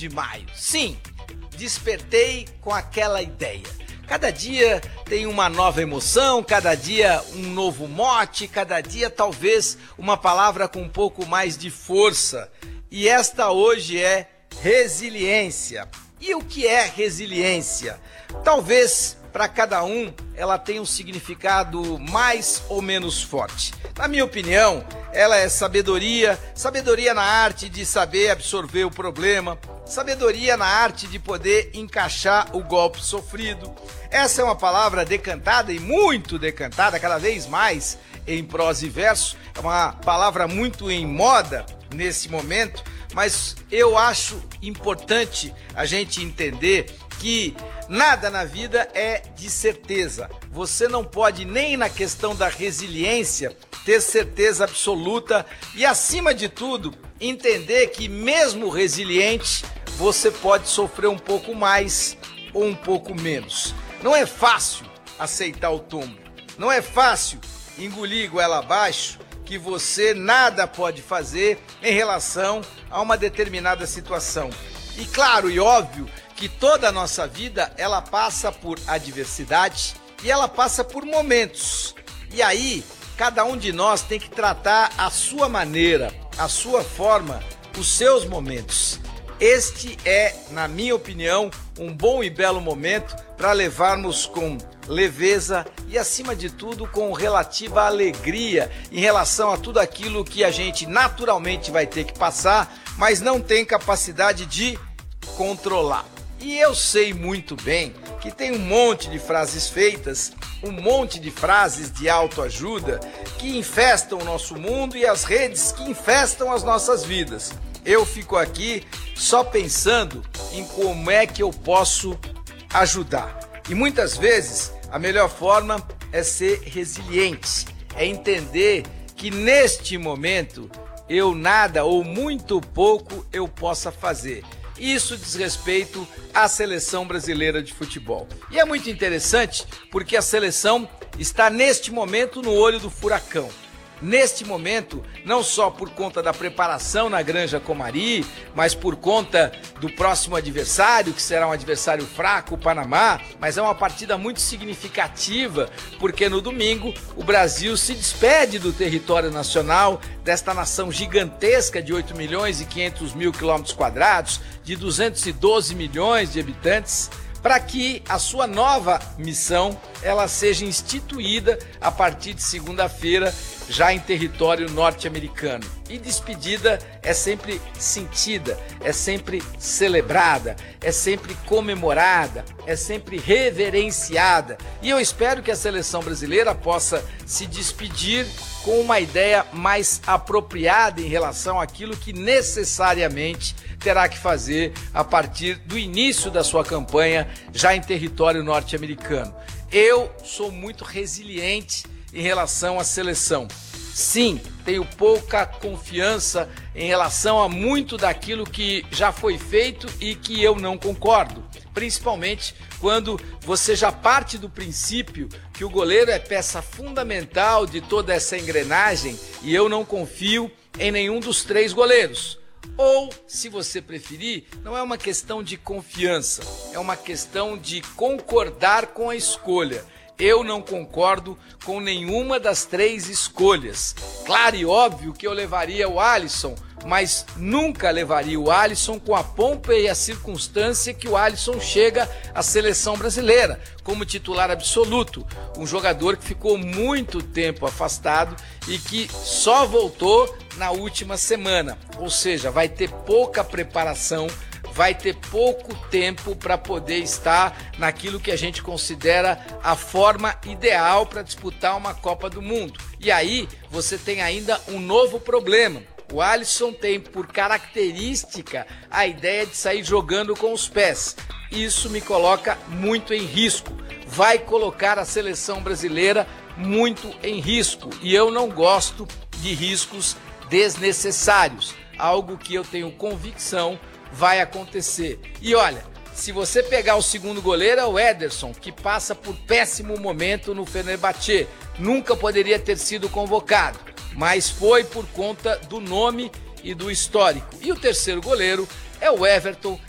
de maio. Sim, despertei com aquela ideia. Cada dia tem uma nova emoção, cada dia um novo mote, cada dia talvez uma palavra com um pouco mais de força. E esta hoje é resiliência. E o que é resiliência? Talvez para cada um ela tenha um significado mais ou menos forte. Na minha opinião, ela é sabedoria, sabedoria na arte de saber absorver o problema, sabedoria na arte de poder encaixar o golpe sofrido. Essa é uma palavra decantada e muito decantada, cada vez mais em prosa e verso. É uma palavra muito em moda nesse momento, mas eu acho importante a gente entender que nada na vida é de certeza. Você não pode nem na questão da resiliência ter certeza absoluta e, acima de tudo, entender que mesmo resiliente, você pode sofrer um pouco mais ou um pouco menos. Não é fácil aceitar o tombo, não é fácil engolir goela abaixo que você nada pode fazer em relação a uma determinada situação. E claro e óbvio que toda a nossa vida ela passa por adversidade e ela passa por momentos. E aí, cada um de nós tem que tratar a sua maneira, a sua forma, os seus momentos. Este é, na minha opinião, um bom e belo momento para levarmos com leveza e, acima de tudo, com relativa alegria em relação a tudo aquilo que a gente naturalmente vai ter que passar, mas não tem capacidade de controlar. E eu sei muito bem que tem um monte de frases feitas, um monte de frases de autoajuda que infestam o nosso mundo e as redes que infestam as nossas vidas. Eu fico aqui só pensando em como é que eu posso ajudar. E muitas vezes a melhor forma é ser resiliente, é entender que neste momento eu nada ou muito pouco eu possa fazer. Isso diz respeito à seleção brasileira de futebol. E é muito interessante porque a seleção está neste momento no olho do furacão. Neste momento, não só por conta da preparação na Granja Comari, mas por conta do próximo adversário, que será um adversário fraco, o Panamá, mas é uma partida muito significativa, porque no domingo o Brasil se despede do território nacional, desta nação gigantesca de 8 milhões e 500 mil quilômetros quadrados, de 212 milhões de habitantes, para que a sua nova missão ela seja instituída a partir de segunda-feira, já em território norte-americano. E despedida é sempre sentida, é sempre celebrada, é sempre comemorada, é sempre reverenciada. E eu espero que a seleção brasileira possa se despedir com uma ideia mais apropriada em relação àquilo que necessariamente terá que fazer a partir do início da sua campanha já em território norte-americano. Eu sou muito resiliente em relação à seleção. Sim, tenho pouca confiança em relação a muito daquilo que já foi feito e que eu não concordo. Principalmente quando você já parte do princípio que o goleiro é peça fundamental de toda essa engrenagem e eu não confio em nenhum dos três goleiros. Ou, se você preferir, não é uma questão de confiança, é uma questão de concordar com a escolha. Eu não concordo com nenhuma das três escolhas. Claro e óbvio que eu levaria o Alisson, mas nunca levaria o Alisson com a pompa e a circunstância que o Alisson chega à seleção brasileira, como titular absoluto. Um jogador que ficou muito tempo afastado e que só voltou na última semana. Ou seja, vai ter pouca preparação, vai ter pouco tempo para poder estar naquilo que a gente considera a forma ideal para disputar uma Copa do Mundo. E aí você tem ainda um novo problema. O Alisson tem por característica a ideia de sair jogando com os pés. Isso me coloca muito em risco. Vai colocar a seleção brasileira muito em risco. E eu não gosto de riscos desnecessários. Algo que eu tenho convicção vai acontecer. E olha, se você pegar o segundo goleiro é o Ederson, que passa por péssimo momento no Fenerbahçe. Nunca poderia ter sido convocado, mas foi por conta do nome e do histórico. E o terceiro goleiro é o Everton,